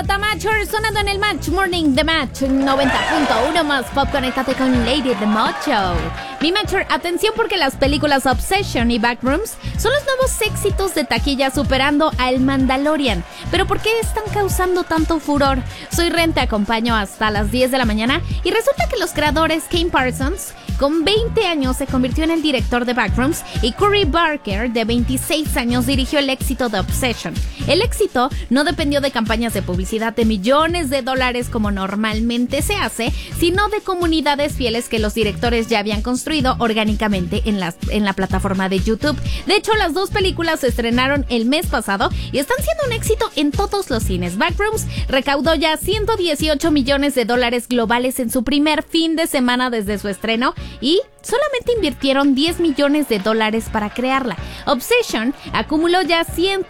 Matcher sonando en el Match Morning de Match 90.1 más pop. Conéctate con Lady The Mocho. Mi Matcher, atención porque las películas Obsession y Backrooms son los nuevos éxitos de taquilla superando a El Mandalorian. ¿Pero por qué están causando tanto furor? Soy Ren, te acompaño hasta las 10 de la mañana y resulta que los creadores Kane Parsons, con 20 años, se convirtió en el director de Backrooms y Curry Barker, de 26 años, dirigió el éxito de Obsession. El éxito no dependió de campañas de publicidad de millones de dólares como normalmente se hace, sino de comunidades fieles que los directores ya habían construido orgánicamente en la plataforma de YouTube. De hecho, las dos películas se estrenaron el mes pasado y están siendo un éxito en todos los cines. Backrooms recaudó ya 118 millones de dólares globales en su primer fin de semana desde su estreno y solamente invirtieron 10 millones de dólares para crearla. Obsession acumuló ya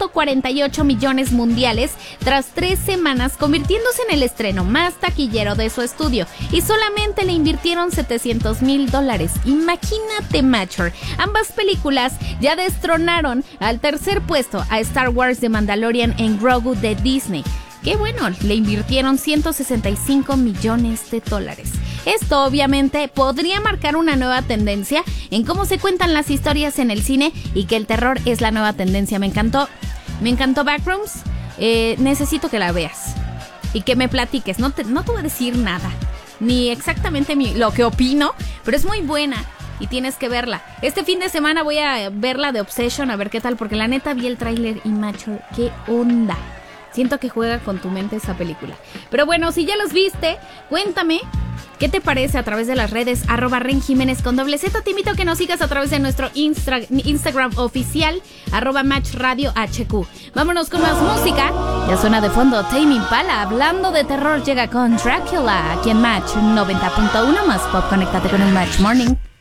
148 millones mundiales tras 3 semanas, convirtiéndose en el estreno más taquillero de su estudio, y solamente le invirtieron 700 mil dólares. Imagínate, Matcher. Ambas películas ya destronaron al tercer puesto a Star Wars The Mandalorian en Grogu de Disney. Qué bueno, le invirtieron 165 millones de dólares. Esto obviamente podría marcar una nueva tendencia en cómo se cuentan las historias en el cine y que el terror es la nueva tendencia. Me encantó Backrooms. Necesito que la veas y que me platiques. No te voy a decir nada, ni exactamente lo que opino, pero es muy buena y tienes que verla. Este fin de semana voy a ver la de Obsession, a ver qué tal, porque la neta vi el tráiler y macho, qué onda. Siento que juega con tu mente esa película. Pero bueno, si ya los viste, cuéntame qué te parece a través de las redes @RenJiménez con /Z. Te invito a que nos sigas a través de nuestro Instagram oficial @MatchRadioHQ. Vámonos con más música. Ya suena de fondo Tame Impala. Hablando de terror, llega con Dracula aquí en Match 90.1 más pop. Conéctate con el Match Morning.